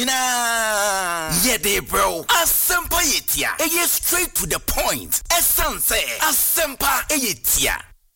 nyina. Yede bro. Asempa yetia. Eye straight to the point. Essence. Asempa yetia.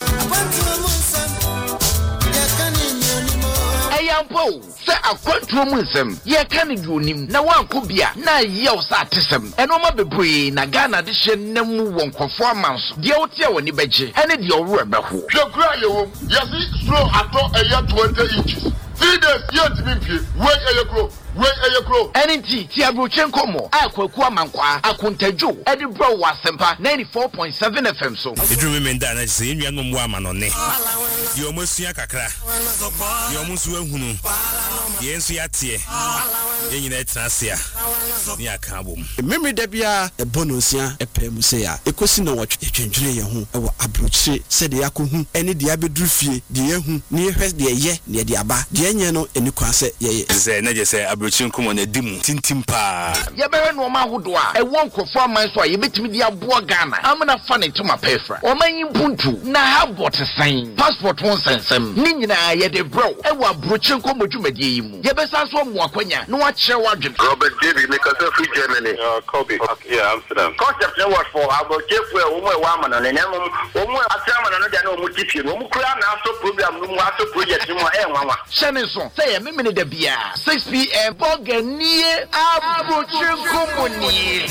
Ayampo, say a quantum ye can unim, na one kubia, na yells artism, and no mabe na Ghana edition nemu won performance, the otia when ibeje, and it your rubber who. You cry, you slow at all a year 20 inches. 3 days, yet me, wait a grow. NNT Tiabrochenko mo akwakuwa mankwa akuntejo Edinburgh Wasempa 94.7 FM so edru me nda na se enua ngom wa manone ye omosua kakra ye omusu ahunu ye nsu yatie ye nyina etrasia ni aka bom memory da bia e bonosia e pemu se ya ekosi na wotwe twendwere ye ho e wo abrochire se de yakohu ene de abedru fie de yehu ni ehwe de ye ne de aba de enye no eni kwa se ye ze na je se Chinkumo na dimu tintimpa ye bere no ma hodo a e won kofo aman so a ye betimi dia boa Ghana amna fa ne tuma pefra o man yimpuntu na ha bot sign passport won sensem ni nyina ye de bro e wa Chinko modwumadie yimu ye besa so mo akwanya no a kire wadwen Robert David make us free Germany Kobe yeah Amsterdam concept no work for abochefu e wo mo e wa amana ne nemu wo mo atrama no dia na wo mo tipie no mo kura na aso program no mo aso project no e nwanwa shene so say ye memene da bia 6 p.m. Boganie Chinko moni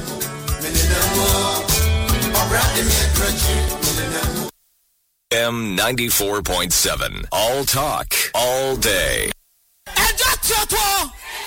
M94.7 all talk all day Eja toto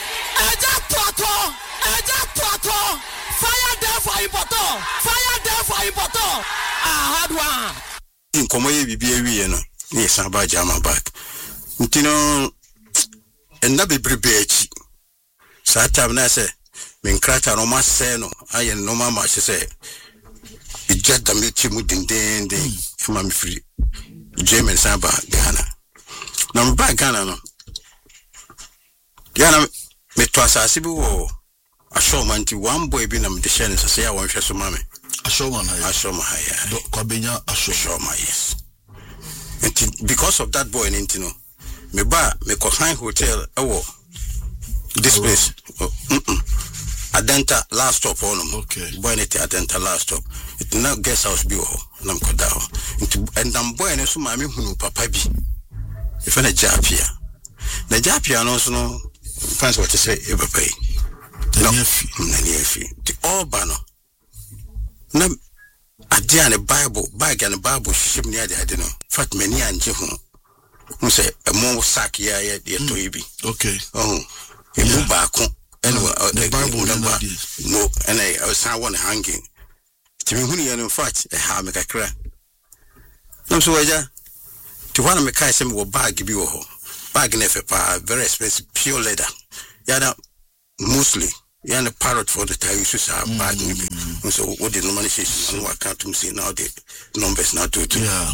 fire there for important hard one inkomo ye bibia wiye no ne saba jama back ntino enda bebrebe achi satam na se men krata no masɛ no aye no mama se ijada mechi mu dindende fuma me free German saba Ghana na mba Ghana no Ghana me to asase bi wo ashomanti one boy bi na me de share so ya won hwe so mame ashoma ya do kwabenya ashoma yes and because of that boy intino me ko high hotel ewo this place Adenta last stop on okay boy net Adenta last stop it now guest house bi ho na mkoda ho and am boy ne so ma me hunu papa bi if na japia no so no fans what to say e papa yi na niefi the obano na adia ne bible bag and bible ship ne ade no fat many anje ho say a more sack ya to ibi okay you back anyway the bible number no and I was one hanging to me when in fact a ha make a cry no so ja to one me kai say me bag bi wo bag na pa very expensive pure leather ya mostly ya na parrot for the time you say bag ni so what the normal say no account to say now the numbers now to yeah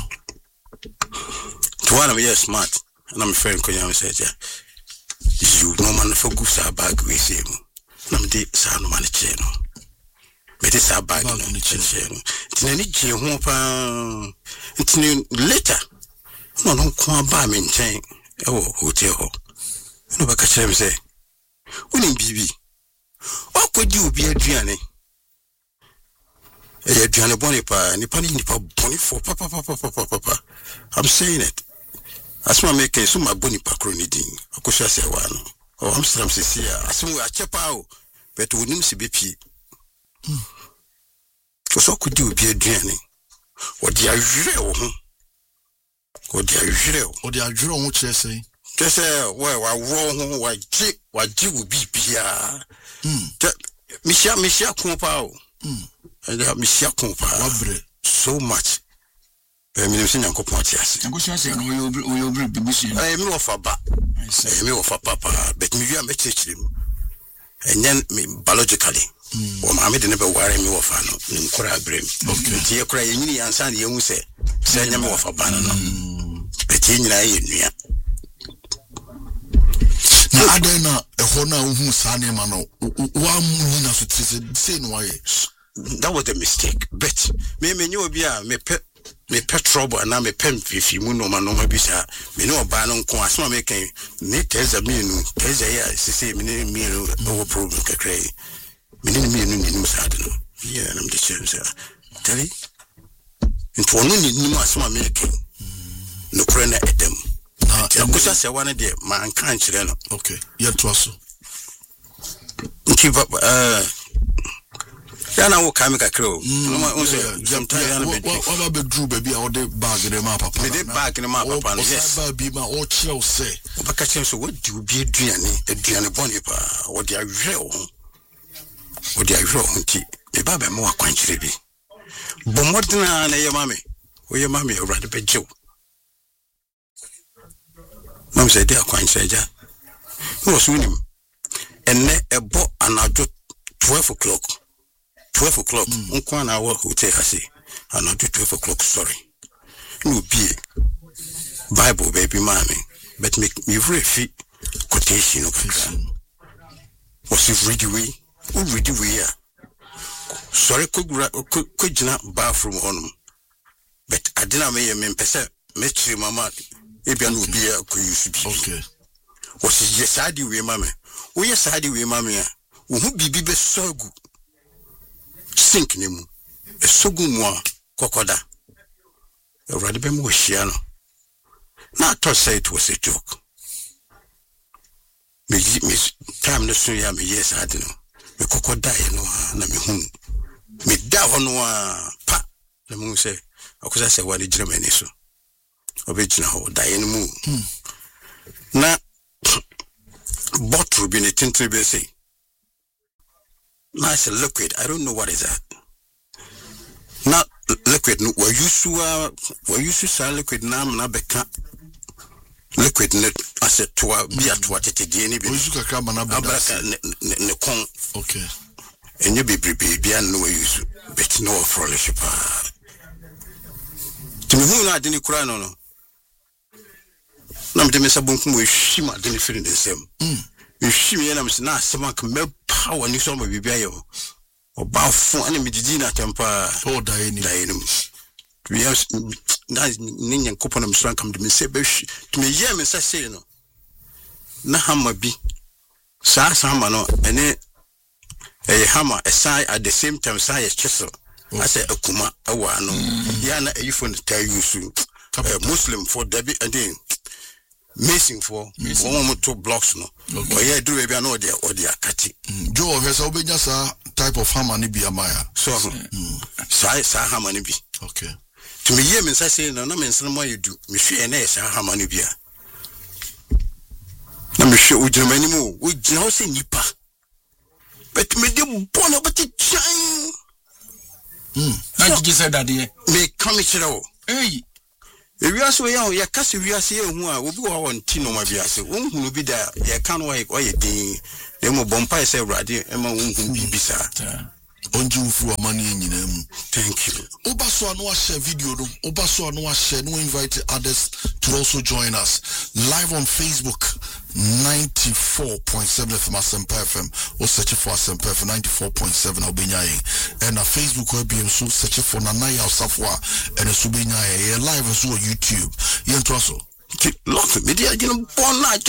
to one me smart and I'm friend ko ya say you no man for go sa bag we say na me dey sa no man che no me dey sa bag no che no tinani je ho pa tinani later no ko ba me nchen e wo hotel ho no ba ka chere me say woni bibi okodi obi aduane e aduane boni pa ni boni for papa I'm saying it asma make so my boni pa kroni din akosha se wa no o Amsterdam se sia asmu achepa o but wonim se bepi so okodi obi aduane odi awire wo ho odi awire wo kire sei kese wa wo ho wa ji wo bibia mishia kumpa o mishia kumpa wabre so much me se nyanko ponti ase nyanko ase no we obri bibusi me ofa ba me ofa papa but me via me chechiri mu enyen me biologically o ma me de ne be ware me ofa no nkora abrem ti e kora yenyini ansa na yehu se nyame ofa ba no but yenyina ye nua na adena eho na uhu sane ma no wa mu na so tse say no why that was a mistake but me nyo bi a me pe me pet trouble and I'm a pen if you no man no bisa me no ba no nko asoma me kan me teza me no teza ya sisi me no problem kakra me ni no sad no yeah I'm the same sir tell you into ono ni asoma me kan no kura na edem na kusa se wane de man kan kire no okay yeah to us keep up Yana wo kame kakra o. No say sometimes yana be. What be drew baby or the bag in my papa. Me dey bag in my papa. Yes. Be my o chill say. Papa ka so what do be aduane boni pa. What dey ahwe o. What dey ahwe o nti. E ba be mo akwankyere bi. Bo modena na ye mame. O ye mame urade be jew. Mam say dey akwankyere ja. No so nim. Enne ebo anajo 12 o'clock. 12 o'clock. Unkwa na wa hotel hase. And 12 o'clock, sorry. No be Bible baby mommy. But make me very fit quotation of was you read away? Who read away? Sorry, could jina bathroom on. But I didn't make a man percent. Metri mama. Ebian will be a could okay. Was it yes, I do we mammy? Oh, yes, I do we mammy. Who be so good? Sink nimu esogu mwa kokoda already be mo shiano na to say it was a joke me time no so ya me yes I don't know me kokoda no na me hu me da hono pa na mo say akusa say wani Germany so obejina ho da yen mu na bottle bi ne tintre be say nice liquid. I don't know what is that. Not liquid. We used to sell liquid. Now I'm not beka liquid. I said to be at what it is. Any be. Okay. And you be and no use. But no fellowship. To me, who not didn't cry no. Nam de mesa bunkum we shima didn't feel the same. If she me na mse na asema ka me power ni so ma bibia yo oba fun ani me didi na tempa o da eni we have na nyen kopo na mso kam de me se be to me ye me say no na hama bi sa hama no ene hama aside at the same time say chisel I say akuma awa no ya na phone tell you so Muslim for Debbie and then missing for 1 blocks no or yeah do baby no there or there kati Joe has obenya sa type of hammer ni bi amaya so sa hammer ni bi okay to me ye me say no na me nsen mo yedu me hwe na sa hammer ni bi a na me hwe ujirmani mu ujina o se nipa but me de bono but chan na did say that me come chiro hey Ewiase we ya kase wiase ehu a obi wo won ti no ma biase wonhunu bi da ya kan wo ye din demo bompa ese urade ema wonhunu bi bisa onji ufu amani nyina mu thank you obaso anu a share video no obaso anu a share no invite others to also join us live on Facebook 94.7 FM Asempa FM or search for Asempa FM 94.7 Obenyaye and a Facebook web so search for Nanaya Safwa and a Subenyaye live as well YouTube yen also lot of media you know born like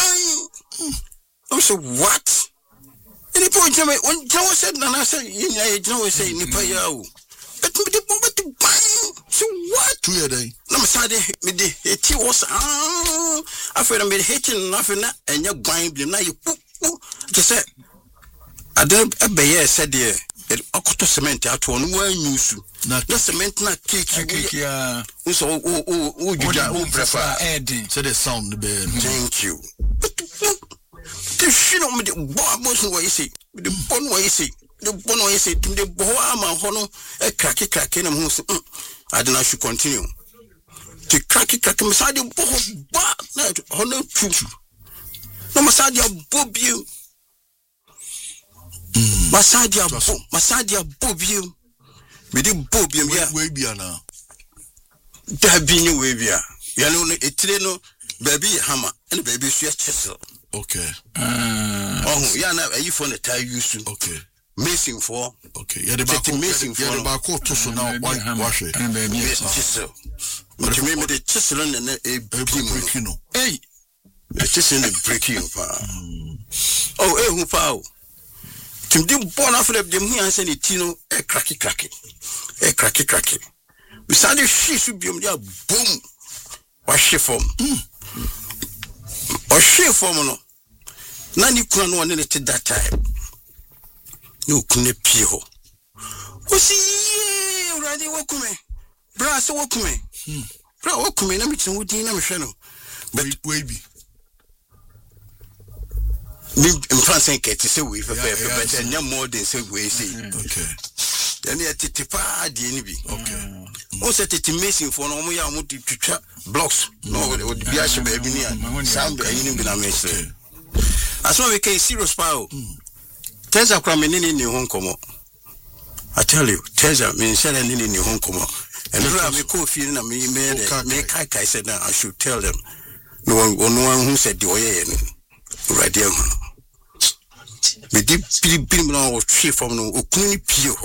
I said what any point me when Joe said Nana said you know say nipa yawo but me the bomb to bang so what 2 year day no me say me the it was after me hating nothing na enya gwan bi na you just say I don't ebeye said there okoto cement ato no wan use na cement na cake ya so o prefer adding so the sound the bed thank you the shit on me the boss what you say the bone what you say the bone what you say the boa ma hono e crack na mo so I don't know should continue to crack me side the ba na hono tutu no ma side ya bobiu Masadia bobium. Me di bobium ya. We bia na. Da bi ni we bia. Ya no etire no baby hammer and baby so chisel. Okay. Oh ya na ayi for na tie use. Okay. Mason for. Okay, yeah, the back to so now wash it. But you remember the chisel and a breaking. Hey, the chisel and breaking. Oh, eh, who pow. Tim Dim born after them here and send it, Tino, a cracky. Beside the she should be there, boom. Wash it from. Or she from no. None you couldn't want it at that time. You couldn't pee ho. What's he already welcome me? Brass welcome me. Bra welcome me, let me tell you, I'm channel. But wavy. In France, I can't say we for better, no more than say we see. Okay. Then you tipa DNB. Okay. Also, it's amazing for no more to chat blocks. No, it would be actually baby near. Some be in a mess. As well, we can serious power. Teza kwa menini ni Hong Kong. I tell you, Teza means selling in Hong Kong. And I could feel na me I said I should tell them. No one who said the way right there. Me deep people now chief from no okuni pio.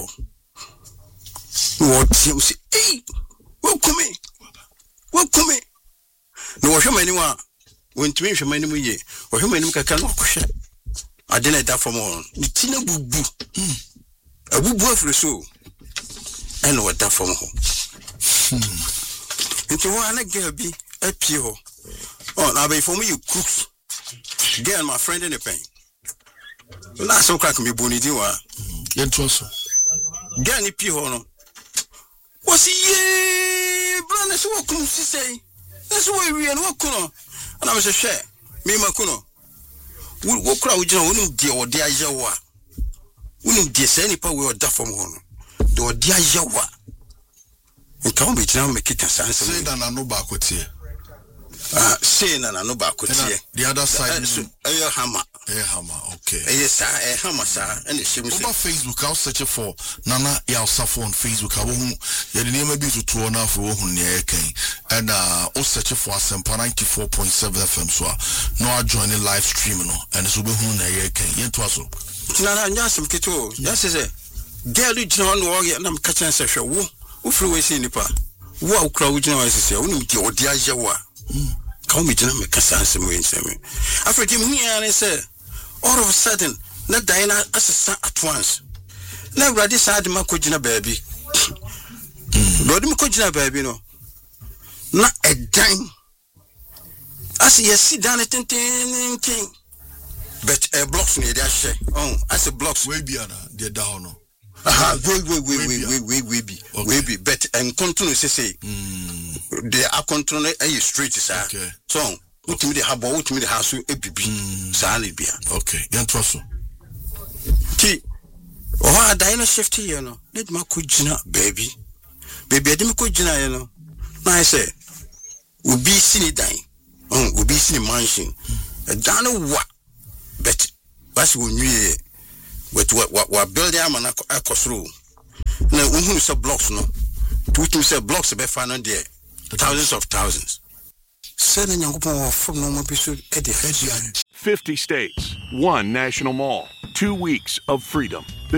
What you say? Hey, welcome me. No, what you mean? When to me, you mean me? What you mean? Can walk. I didn't that from on. The tina boo. A boo for the soul. I know what that from home. Into one girl be a pure. Oh, now be for me, you cooks. Girl, my friend in the pain. Last so crack me bonny, you are. Get to us. Girl, ni pure. What's ye? Brother, so what comes to say? That's why we are not cool. And I was a share. Me, Makuno. What crowd you wouldn't dear or dear Jawa? Wouldn't dear any power or duff from one. Do dear Jawa. And come with now make it a sense. Say that I know back with here. Say that I know back with here. The other side is a hammer. A hammer, okay. Yes, sir, a hammer, sir. And the shame over Facebook, I'll search for Nana Yalsafo on Facebook. I won't get the name of you to one for one near King. And I'll search for Sempa 94.7 FM. So no, joining live stream, no, and it's over who near King. Yet was Nana Yasam Kito. Yes, is a girl, you know, warrior, and I'm catching a session. Who flew away in the park? Wow, crowd, you know, I say, only the Odia Jawa. Come with them, make a sense of me. I forgive me, and I say, all of a sudden, not Diana as a son at once. Now, ready side my cojina baby. Lord Mukojina baby, no. Not a dime. I see a sit down at king. But a blocks near that share. Oh, I say blocks way beyond the down. We be but and continue to say they are controlling a street, sir. Okay. So, what me the habo, what me the house, a baby, Salibia. Okay, young Trosso. T. Oh, I dine a shift here, you know. Let my kujina, baby. Baby, I didn't kujina, you know. Now I say, we'll be seen dying. Oh, we'll be seen mansion. I don't know what, but that's when we. But what build them and I cross through. Now, who say blocks, no? To say blocks, be found there. Thousands of thousands. 50 states, 1 national mall, 2 weeks of freedom.